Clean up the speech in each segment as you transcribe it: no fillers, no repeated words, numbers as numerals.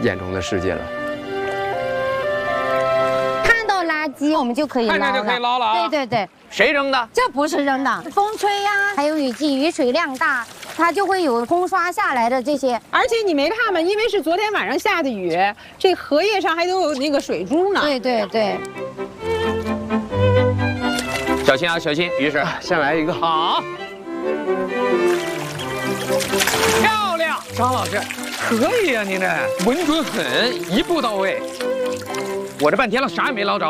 眼中的世界了。 看到垃圾我们就可以捞了， 看着就可以捞了啊！ 对对对， 谁扔的？ 这不是扔的，风吹呀，还有雨季，雨水量大，它就会有冲刷下来的这些。 而且你没看吗？因为是昨天晚上下的雨，这荷叶上还都有那个水珠呢。 对对对。 小心啊，小心！于是先来一个， 好，漂亮，张老师，可以啊，您这稳准狠，一步到位。我这半天了，啥也没捞着。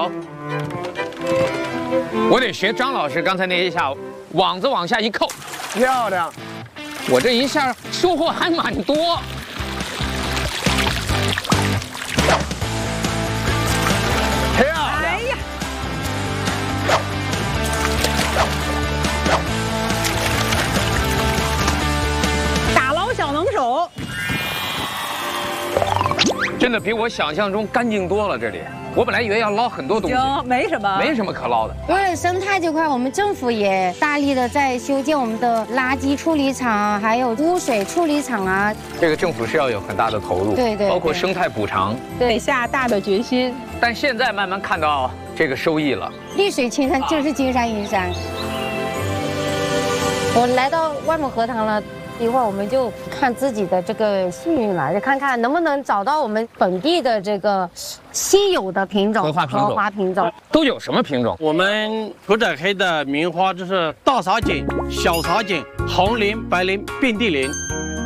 我得学张老师刚才那一下，网子往下一扣， 漂亮。 我这一下收获还蛮多。 漂亮！ 哎呀，打捞小能手。 真的比我想象中干净多了。这里，我本来以为要捞很多东西， 行，没什么， 没什么可捞的。 为了生态这块，我们政府也大力的在修建我们的垃圾处理厂，还有污水处理厂啊。 这个政府是要有很大的投入， 对对， 包括生态补偿。 对，下大的决心。 但现在慢慢看到这个收益了。 绿水青山就是金山银山。我来到万亩荷塘了。一会儿我们就看自己的这个幸运了，就看看能不能找到我们本地的这个稀有的品种、 荷花品种。都有什么品种？ 我们屠宰黑的名花就是大撒锦、小撒锦、红鳞、白鳞、遍地鳞。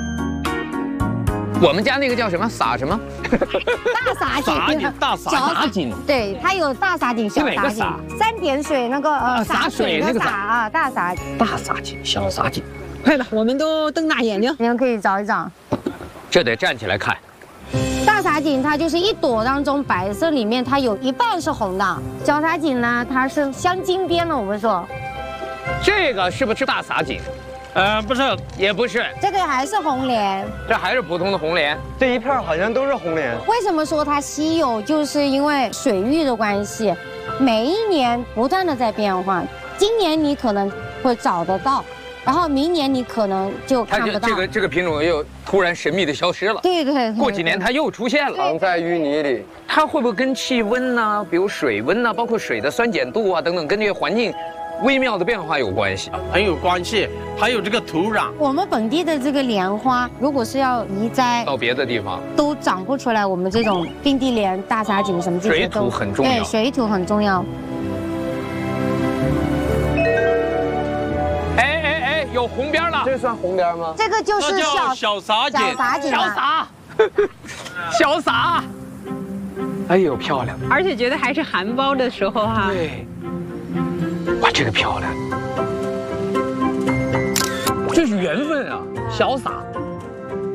我们家那个叫什么撒什么？ 大撒锦， 大撒锦。 对，它有大撒锦、小撒锦。3点水那个洒水那个洒啊，大撒锦、小撒锦。 快了，我们都瞪大眼睛。 你们可以找一找。 这得站起来看。 大撒锦它就是一朵当中白色里面它有一半是红的，小撒锦呢它是镶金边的。我们说， 这个是不是大撒锦？ 不是， 也不是， 这个还是红莲， 这还是普通的红莲。 这一片好像都是红莲。 为什么说它稀有？就是因为水域的关系，每一年不断的在变化。今年你可能会找得到。然后明年你可能就看不到。 这个品种又突然神秘的消失了。 对对。 过几年它又出现了。 藏在淤泥里。 它会不会跟气温呢，比如水温呢，包括水的酸碱度啊等等，跟这个环境微妙的变化有关系？ 很有关系。还有这个土壤。 我们本地的这个莲花，如果是要移栽到别的地方， 都长不出来。我们这种并蒂莲、大撒锦什么这些都水土很重要。 对，水土很重要。 有红边了， 这算红边吗？ 这个就是小撒锦， 小撒，哎呦漂亮！ 而且觉得还是含苞的时候哈。 对，哇，这个漂亮，这是缘分啊！小撒，